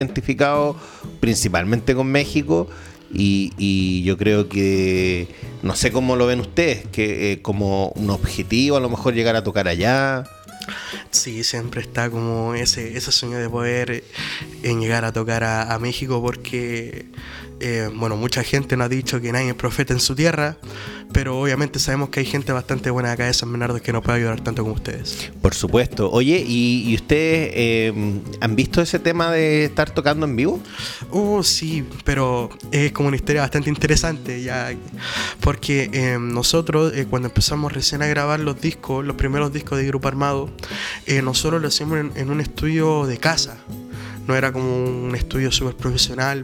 identificado principalmente con México y yo creo que, no sé cómo lo ven ustedes, que como un objetivo a lo mejor llegar a tocar allá. Sí, siempre está como ese sueño de poder llegar a tocar a México porque, bueno, mucha gente nos ha dicho que nadie es profeta en su tierra, pero obviamente sabemos que hay gente bastante buena acá de San Bernardo que nos puede ayudar tanto como ustedes. Por supuesto. Oye, ¿y ustedes han visto ese tema de estar tocando en vivo? Sí, pero es como una historia bastante interesante ya, porque nosotros cuando empezamos recién a grabar los primeros discos de Grupo Armado, nosotros lo hacíamos en un estudio de casa. No era como un estudio súper profesional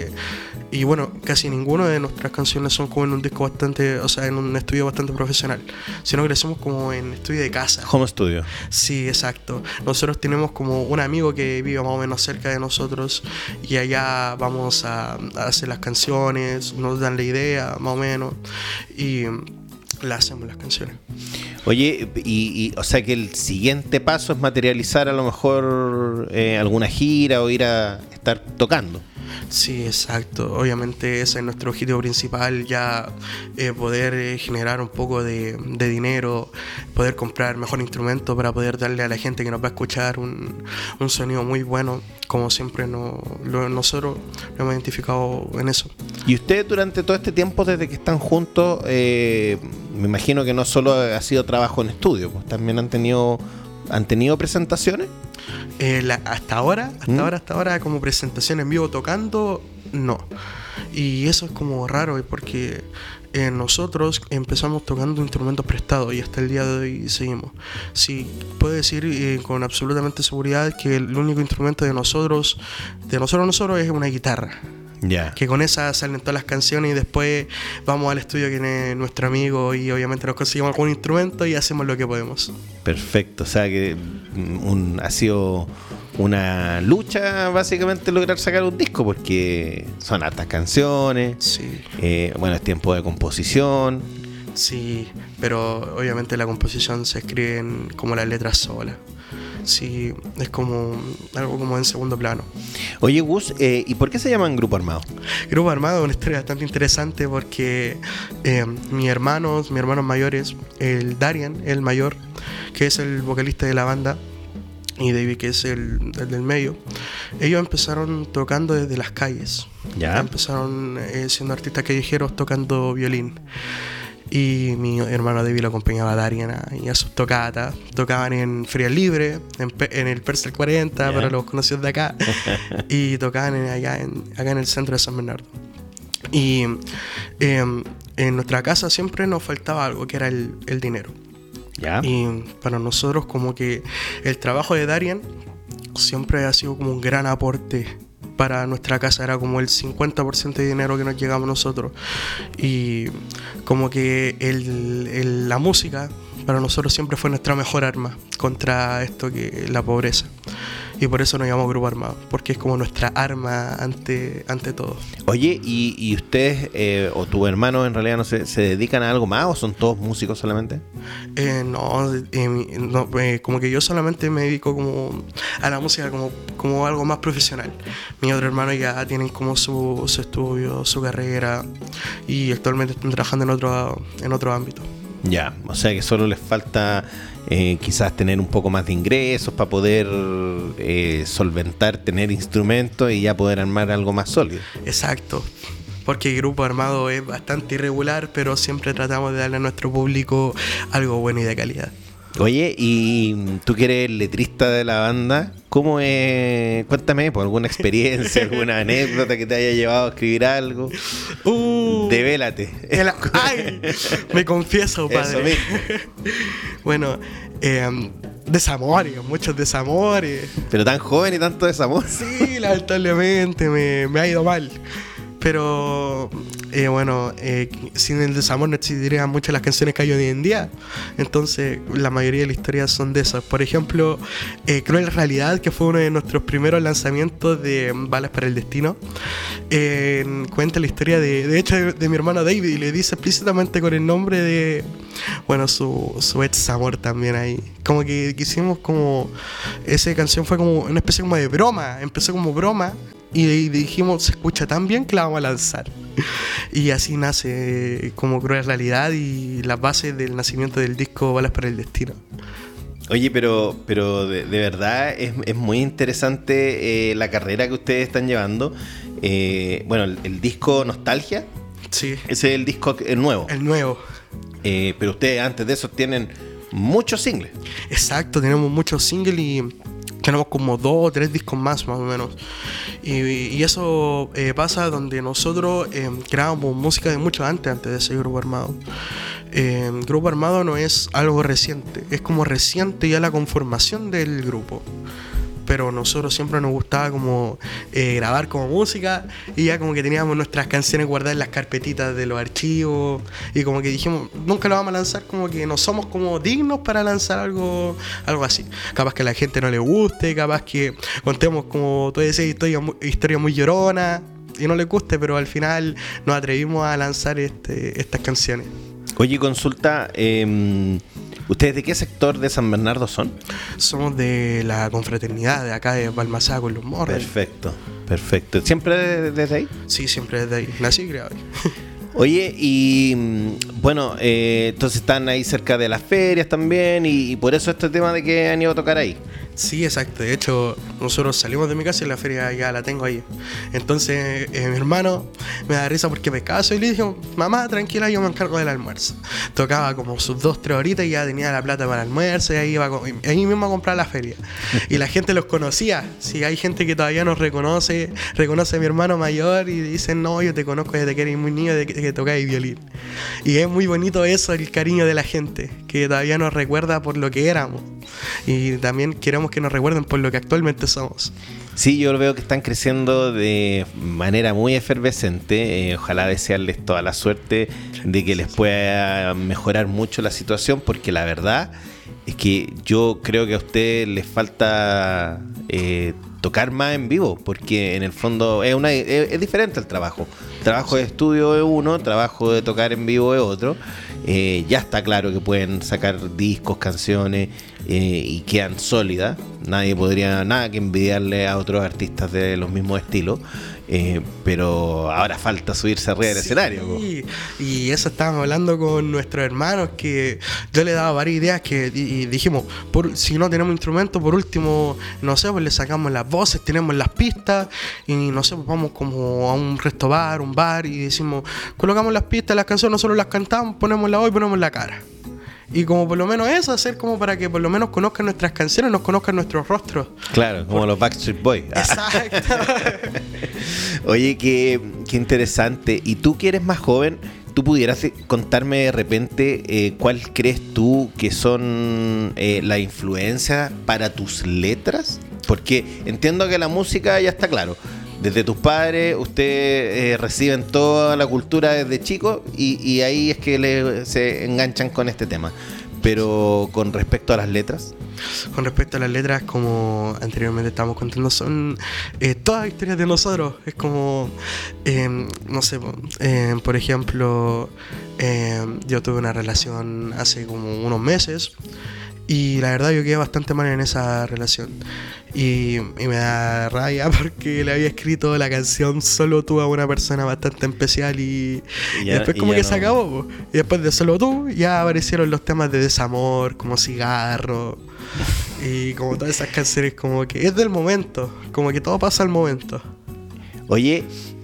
y bueno, casi ninguna de nuestras canciones son como en un disco bastante, o sea, en un estudio bastante profesional, sino que lo hacemos como en estudio de casa. Home studio. Sí, exacto. Nosotros tenemos como un amigo que vive más o menos cerca de nosotros y allá vamos a hacer las canciones, nos dan la idea más o menos y le hacemos las canciones. Oye, y o sea que el siguiente paso es materializar a lo mejor alguna gira o ir a estar tocando. Sí, exacto. Obviamente ese es nuestro objetivo principal, ya poder generar un poco de dinero, poder comprar mejor instrumento para poder darle a la gente que nos va a escuchar un sonido muy bueno, como siempre nosotros nos hemos identificado en eso. Y ustedes durante todo este tiempo, desde que están juntos, me imagino que no solo ha sido trabajo en estudio, pues también han tenido presentaciones. Hasta ahora como presentación en vivo tocando, no. Y eso es como raro porque nosotros empezamos tocando instrumentos prestados y hasta el día de hoy seguimos. Sí, puedo decir con absolutamente seguridad que el único instrumento de nosotros es una guitarra. Yeah. Que con esa salen todas las canciones y después vamos al estudio que es nuestro amigo y obviamente nos conseguimos algún instrumento y hacemos lo que podemos. Perfecto, o sea que ha sido una lucha básicamente lograr sacar un disco porque son hartas canciones. Sí. Bueno, es tiempo de composición. Sí, pero obviamente la composición se escribe como las letras solas. Sí, es como algo como en segundo plano. Oye, Gus, ¿y por qué se llaman Grupo Armado? Grupo Armado es una historia bastante interesante porque mis hermanos mayores, el Darian, el mayor, que es el vocalista de la banda, y David, que es el del medio, ellos empezaron tocando desde las calles. ¿Ya? Empezaron siendo artistas callejeros tocando violín. Y mi hermano David lo acompañaba a Darian y a sus tocatas. Tocaban en Feria Libre, en el Persa 40, yeah, para los conocidos de acá. Y tocaban acá en el centro de San Bernardo. Y en nuestra casa siempre nos faltaba algo, que era el dinero. Yeah. Y para nosotros como que el trabajo de Darian siempre ha sido como un gran aporte para nuestra casa, era como el 50% de dinero que nos llegamos nosotros. Y como que la música para nosotros siempre fue nuestra mejor arma contra esto que es la pobreza. Y por eso nos llamamos Grupo Armado, porque es como nuestra arma ante todo. Oye, ¿y ustedes o tus hermanos en realidad no se dedican a algo más o son todos músicos solamente? No, como que yo solamente me dedico como a la música como algo más profesional. Mis otros hermanos ya tienen como su estudio, su carrera y actualmente están trabajando en otro ámbito. Ya, o sea que solo les falta quizás tener un poco más de ingresos para poder solventar, tener instrumentos y ya poder armar algo más sólido. Exacto, porque el Grupo Armado es bastante irregular, pero siempre tratamos de darle a nuestro público algo bueno y de calidad. Oye, y tú que eres letrista de la banda, ¿cómo es? Cuéntame, ¿por alguna experiencia, alguna anécdota que te haya llevado a escribir algo? Devélate. ¡Ay! Me confieso, padre. Eso mismo. Bueno, desamores, muchos desamores. Pero tan joven y tanto desamor. Sí, lamentablemente me ha ido mal. Pero bueno, sin el desamor no existirían muchas las canciones que hay hoy en día. Entonces la mayoría de las historias son de esas. Por ejemplo, Cruel Realidad, que fue uno de nuestros primeros lanzamientos de Balas para el Destino. cuenta la historia de hecho, de mi hermano David, y le dice explícitamente con el nombre de, bueno, su ex amor también ahí. Como que quisimos como, esa canción fue como una especie como de broma, empezó como broma, y dijimos, se escucha tan bien que la vamos a lanzar. Y así nace como Cruel Realidad y las bases del nacimiento del disco Balas para el Destino. Oye, pero de verdad es muy interesante la carrera que ustedes están llevando. Bueno, el disco Nostalgia, Sí. ese es el disco el nuevo. El nuevo. Pero ustedes antes de eso tienen muchos singles. Exacto, tenemos muchos singles y tenemos como 2 o 3 discos más o menos. Y eso pasa donde nosotros grabamos música de mucho antes de ser Grupo Armado. Grupo Armado no es algo reciente, es como reciente ya la conformación del grupo. Pero nosotros siempre nos gustaba como grabar como música, y ya como que teníamos nuestras canciones guardadas en las carpetitas de los archivos, y como que dijimos, nunca lo vamos a lanzar, como que no somos como dignos para lanzar algo así. Capaz que a la gente no le guste, capaz que contemos como toda esa historia muy llorona y no le guste, pero al final nos atrevimos a lanzar estas canciones. Oye, consulta, ¿ustedes de qué sector de San Bernardo son? Somos de la confraternidad de acá de Balmazeda con los Morros. Perfecto, perfecto. ¿Siempre desde ahí? Sí, siempre desde ahí. Nací y criado ahí. Oye, y bueno, entonces están ahí cerca de las ferias también, y por eso este tema de que han ido a tocar ahí. Sí, exacto. De hecho, nosotros salimos de mi casa y la feria ya la tengo ahí. Entonces, mi hermano me da risa porque me caso y le dije, mamá, tranquila, yo me encargo del almuerzo. Tocaba como sus 2-3 horitas y ya tenía la plata para el almuerzo, y ahí iba ahí mismo a comprar la feria. Y la gente los conocía. Sí, hay gente que todavía nos reconoce a mi hermano mayor y dicen, no, yo te conozco desde que eres muy niño, desde que tocabas violín. Y es muy bonito eso, el cariño de la gente, que todavía nos recuerda por lo que éramos. Y también queremos que nos recuerden por lo que actualmente somos. Sí, yo veo que están creciendo de manera muy efervescente. Ojalá desearles toda la suerte de que les pueda mejorar mucho la situación, porque la verdad es que yo creo que a ustedes les falta tocar más en vivo, porque en el fondo es diferente el trabajo. Trabajo de estudio es uno, trabajo de tocar en vivo es otro. Ya está claro que pueden sacar discos, canciones, y quedan sólidas. Nadie podría nada que envidiarle a otros artistas de los mismos estilos. Pero ahora falta subirse arriba del escenario. Y eso estábamos hablando con nuestros hermanos, que yo le daba varias ideas y dijimos, si no tenemos instrumento, por último, no sé, pues le sacamos las voces, tenemos las pistas, y no sé, pues vamos como a un resto bar, un bar, y decimos, colocamos las pistas, las canciones, nosotros las cantamos, ponemos la voz y ponemos la cara. Y como por lo menos eso, hacer como para que por lo menos conozcan nuestras canciones, nos conozcan nuestros rostros. Claro, como los Backstreet Boys. Exacto. Oye, qué interesante. Y tú que eres más joven, ¿tú pudieras contarme de repente cuál crees tú que son las influencias para tus letras? Porque entiendo que la música ya está claro. Desde tus padres, ustedes reciben toda la cultura desde chicos, y ahí es que se enganchan con este tema. Pero con respecto a las letras. Con respecto a las letras, como anteriormente estábamos contando, son todas historias de nosotros. Es como, no sé, por ejemplo, yo tuve una relación hace como unos meses, y la verdad yo quedé bastante mal en esa relación. Y me da rabia porque le había escrito la canción Solo tú a una persona bastante especial, y después como que se acabó, po. Y después de Solo tú ya aparecieron los temas de desamor, como Cigarro, y como todas esas canciones, como que es del momento, como que todo pasa al momento. Oye,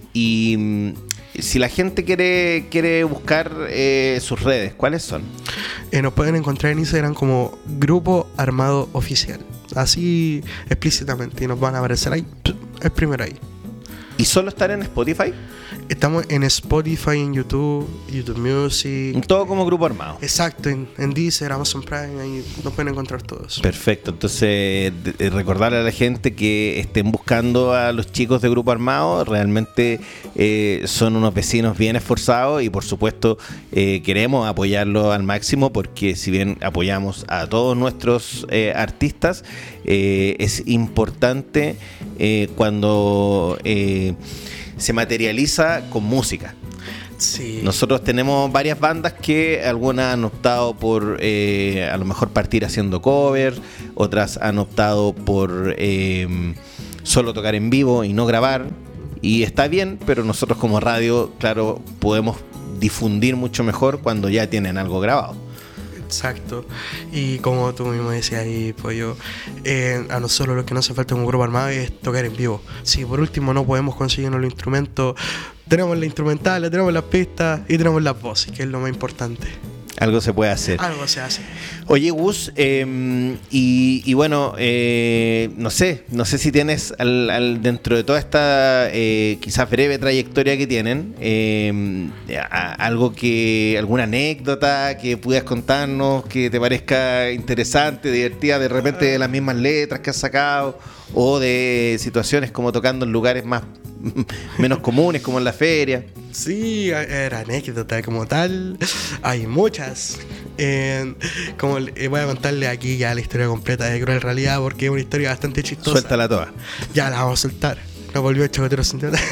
y si la gente quiere buscar sus redes, ¿cuáles son? Nos pueden encontrar en Instagram como Grupo Armado Oficial, así explícitamente, y nos van a aparecer ahí, el primero ahí. ¿Y solo estar en Spotify? Estamos en Spotify, en YouTube Music. Todo como Grupo Armado. Exacto, en Deezer, Amazon Prime, ahí nos pueden encontrar todos. Perfecto, entonces recordarle a la gente que estén buscando a los chicos de Grupo Armado. Realmente son unos vecinos bien esforzados, y por supuesto queremos apoyarlos al máximo, porque si bien apoyamos a todos nuestros artistas, es importante cuando se materializa con música. Sí. Nosotros tenemos varias bandas que algunas han optado por a lo mejor partir haciendo covers, otras han optado por solo tocar en vivo y no grabar, y está bien, pero nosotros como radio, claro, podemos difundir mucho mejor cuando ya tienen algo grabado. Exacto. Y como tú mismo decías ahí, Pollo, a nosotros lo que nos hace falta en un grupo armado es tocar en vivo. Si por último no podemos conseguirnos los instrumentos, tenemos la instrumental, tenemos las pistas y tenemos las voces, que es lo más importante. Algo se puede hacer. Algo se hace. Oye, Gus, y bueno, no sé si tienes dentro de toda esta quizás breve trayectoria que tienen, alguna anécdota que pudieras contarnos que te parezca interesante, divertida, de repente de las mismas letras que has sacado, o de situaciones como tocando en lugares menos comunes, como en la feria. Sí, era anécdota como tal. Hay muchas. Voy a contarle aquí ya la historia completa de Cruel Realidad, porque es una historia bastante chistosa. Suéltala toda. Ya la vamos a soltar. Nos volvió el chocotero sin nada.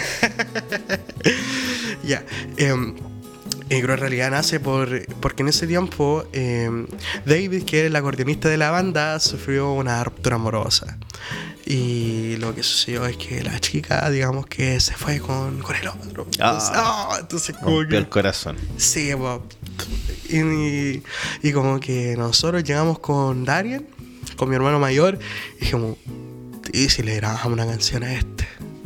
Ya. Cruel Realidad nace porque en ese tiempo David, que era el acordeonista de la banda, sufrió una ruptura amorosa. Y lo que sucedió es que la chica, digamos que se fue con el otro. Entonces como que... el corazón. Sí, y como que nosotros llegamos con Darien, con mi hermano mayor, y dijimos, ¿y si le grabamos una canción a este?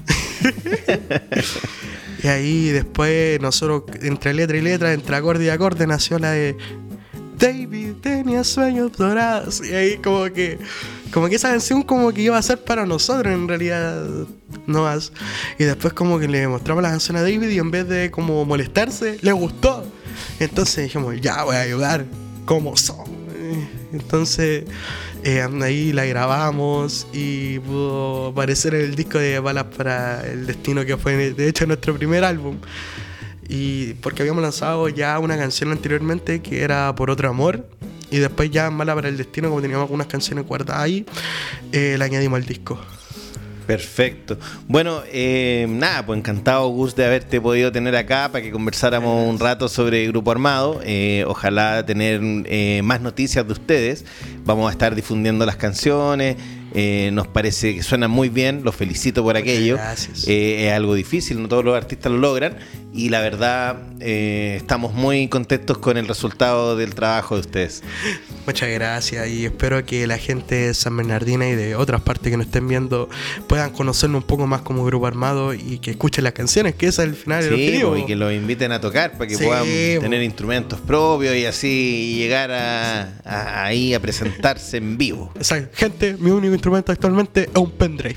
Y ahí después nosotros, entre letra y letra, entre acorde y acorde, nació la de David tenía sueños dorados. Y ahí como que esa canción como que iba a ser para nosotros en realidad, no más. Y después como que le mostramos la canción a David y en vez de como molestarse, le gustó. Entonces dijimos, ya voy a ayudar como son. Entonces ahí la grabamos y pudo aparecer en el disco de Balas para el Destino, que fue de hecho nuestro primer álbum. Y porque habíamos lanzado ya una canción anteriormente que era Por Otro Amor, y después ya en Mala para el Destino, como teníamos algunas canciones guardadas ahí, la añadimos al disco. Perfecto. Bueno, nada, pues encantado, Gus, de haberte podido tener acá para que conversáramos un rato sobre Grupo Armado. Ojalá tener más noticias de ustedes. Vamos a estar difundiendo las canciones. Nos parece que suenan muy bien, los felicito por aquello. Gracias. Es algo difícil, no todos los artistas lo logran, y la verdad estamos muy contentos con el resultado del trabajo de ustedes. Muchas gracias, y espero que la gente de San Bernardino y de otras partes que nos estén viendo puedan conocernos un poco más como Grupo Armado y que escuchen las canciones, que esa es el final del objetivo. Y que los inviten a tocar para que puedan tener instrumentos propios y así llegar ahí a presentarse en vivo. Exacto. Gente, mi único instrumento actualmente es un pendrive.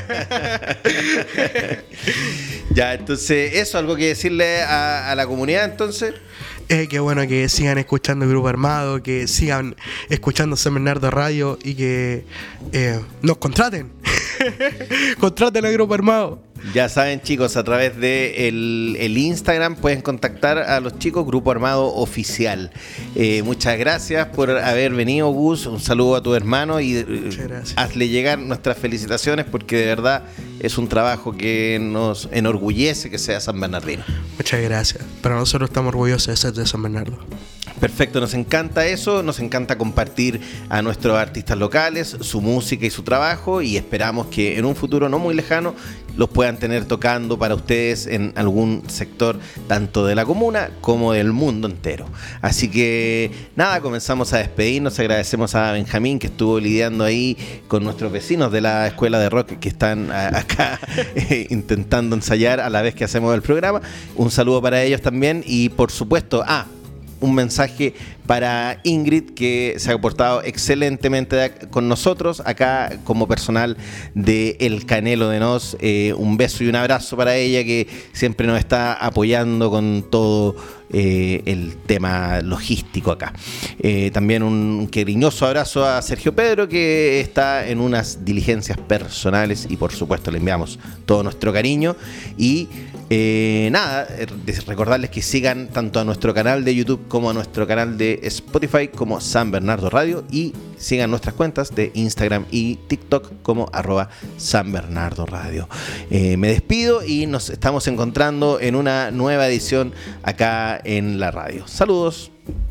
Ya, entonces, eso, algo que decirle a la comunidad, entonces. Que bueno, que sigan escuchando Grupo Armado, que sigan escuchando San Bernardo Radio y que nos contraten. Contraten a Grupo Armado. Ya saben, chicos, a través de el Instagram pueden contactar a los chicos, Grupo Armado Oficial. Muchas gracias por haber venido, Gus. Un saludo a tu hermano y hazle llegar nuestras felicitaciones, porque de verdad es un trabajo que nos enorgullece que sea San Bernardino. Muchas gracias. Para nosotros estamos orgullosos de ser de San Bernardo. Perfecto, nos encanta eso, nos encanta compartir a nuestros artistas locales, su música y su trabajo, y esperamos que en un futuro no muy lejano los puedan tener tocando para ustedes en algún sector tanto de la comuna como del mundo entero. Así que nada, comenzamos a despedirnos. Agradecemos a Benjamín, que estuvo lidiando ahí con nuestros vecinos de la escuela de rock que están acá intentando ensayar a la vez que hacemos el programa. Un saludo para ellos también, y por supuesto, un mensaje para Ingrid, que se ha portado excelentemente con nosotros acá como personal de El Canelo de Nos. Un beso y un abrazo para ella, que siempre nos está apoyando con todo el tema logístico acá. También un cariñoso abrazo a Sergio Pedro, que está en unas diligencias personales, y por supuesto le enviamos todo nuestro cariño. Y recordarles que sigan tanto a nuestro canal de YouTube como a nuestro canal de Spotify como San Bernardo Radio, y sigan nuestras cuentas de Instagram y TikTok como @SanBernardoRadio. Me despido y nos estamos encontrando en una nueva edición acá en la radio. Saludos.